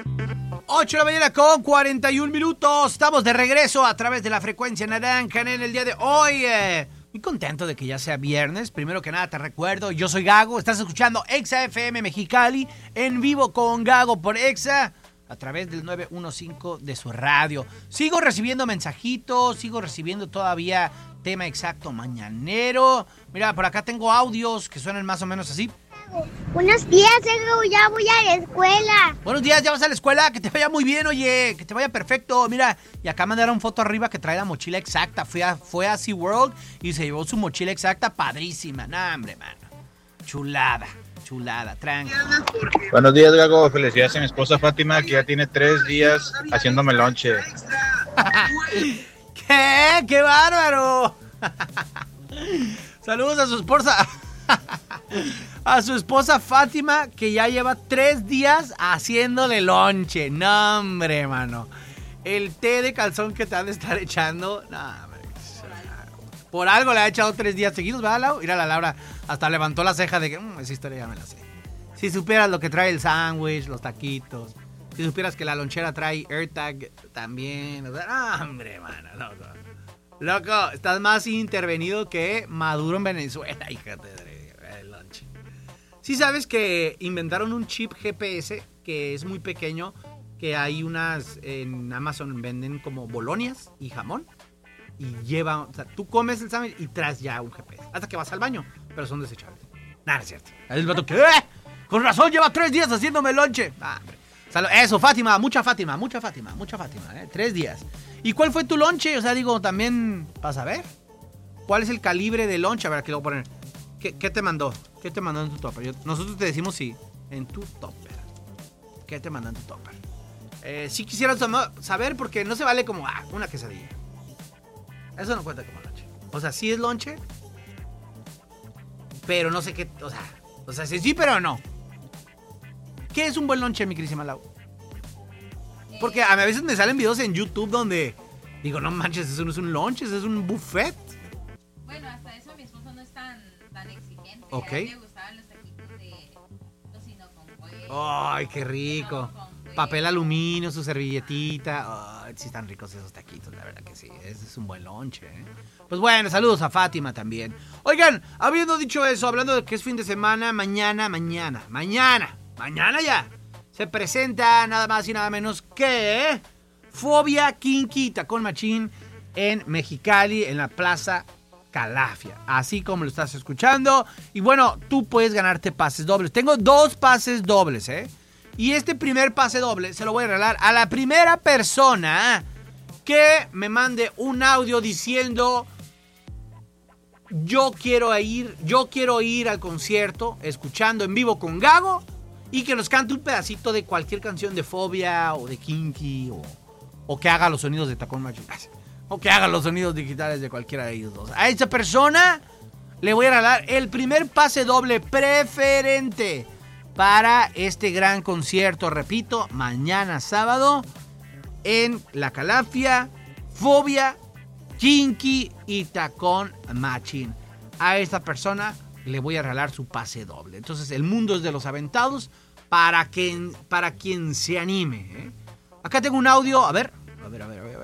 8 de la mañana con 41 minutos. Estamos de regreso a través de la frecuencia naranja en el día de hoy. Muy contento de que ya sea viernes. Primero que nada te recuerdo, yo soy Gago. Estás escuchando Exa FM Mexicali en vivo con Gago por Exa a través del 915 de su radio. Sigo recibiendo mensajitos, sigo recibiendo todavía tema exacto mañanero. Mira, por acá tengo audios que suenan más o menos así. Buenos días, Gago, ya voy a la escuela. Buenos días, ¿ya vas a la escuela? Que te vaya muy bien, oye, que te vaya perfecto. Mira, y acá mandaron foto arriba que trae la mochila exacta. Fue a SeaWorld y se llevó su mochila exacta, padrísima. Nah, hombre, mano. Chulada, tranquilo. Buenos días, Gago. Felicidades a mi esposa Fátima, que ya tiene 3 días haciéndome lonche. ¿Qué? ¡Qué bárbaro! Saludos a su esposa. A su esposa Fátima, que ya lleva 3 días haciéndole lonche. No, hombre, mano. El té de calzón que te han de estar echando. No, hombre. Por algo le ha echado 3 días seguidos, ¿verdad, Lau? Mira, la Laura hasta levantó la ceja de que esa historia ya me la sé. Si supieras lo que trae el sándwich, los taquitos. Si supieras que la lonchera trae AirTag también. O sea, no, hombre, mano, loco, estás más intervenido que Maduro en Venezuela, híjate del lonche. Sí sabes que inventaron un chip GPS que es muy pequeño, que hay unas en Amazon venden como bolonias y jamón. Y lleva, o sea, tú comes el sándwich y traes ya un GPS. Hasta que vas al baño, pero son desechables. Nada, es cierto. Ahí el vato, ¿qué? Con razón, lleva 3 días haciéndome lonche. Ah, hombre. Eso, Fátima, mucha Fátima, 3 días. ¿Y cuál fue tu lonche? O sea, digo, también, para saber. ¿Cuál es el calibre de lonche? A ver, aquí lo voy a poner. ¿Qué te mandó? ¿Qué te mandó en tu topper? Nosotros te decimos sí, en tu topper. ¿Qué te mandó en tu topper? Sí quisiera saber porque no se vale como, una quesadilla. Eso no cuenta como lonche. O sea, sí es lonche, pero no sé qué, o sea, sí, pero no. ¿Qué es un buen lonche, mi querísima Lau? Porque a veces me salen videos en YouTube donde digo, no manches, eso no es un lonche, eso es un buffet. Bueno, hasta eso mi esposo no es tan exigente. Ok. A mí me gustaban los taquitos de tocino con pollo. Ay, qué rico. Papel aluminio, su servilletita. Ay, sí están ricos esos taquitos, la verdad que sí. Ese es un buen lonche, ¿eh? Pues bueno, saludos a Fátima también. Oigan, habiendo dicho eso, hablando de que es fin de semana, mañana ya se presenta nada más y nada menos que Fobia Kinky Tacón Machín en Mexicali, en la Plaza Calafia, así como lo estás escuchando. Y bueno, tú puedes ganarte pases dobles. Tengo 2 pases dobles, y este primer pase doble se lo voy a regalar a la primera persona que me mande un audio diciendo: yo quiero ir al concierto escuchando en vivo con Gago, y que nos cante un pedacito de cualquier canción de Fobia o de Kinky, o que haga los sonidos de Tacón Machín, o que haga los sonidos digitales de cualquiera de ellos dos. A esa persona le voy a regalar el primer pase doble preferente para este gran concierto. Repito, mañana sábado en la Calafia, Fobia, Kinky y Tacón Machín. A esta persona le voy a regalar su pase doble. Entonces, el mundo es de los aventados para quien se anime, Acá tengo un audio. A ver.